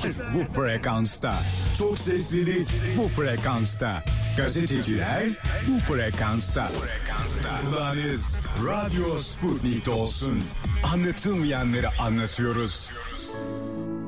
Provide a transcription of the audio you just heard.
bu frekansta. Çok seslilik bu frekansta. Gazeteciler bu frekansta. Kulağınız Radyo Sputnik'te olsun. Anlatılmayanları anlatıyoruz.